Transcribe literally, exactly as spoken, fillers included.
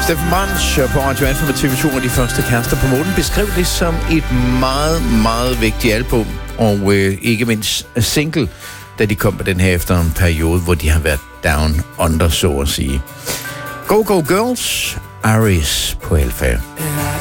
Steffen Brandt på Radio Alfa med T V to og de første kærester på månen beskrev det som et meget, meget vigtigt album, og øh, ikke mindst single, da de kom på den her efter en periode, hvor de har været down under, så at sige. Go Go Girls, Aries på Alfa.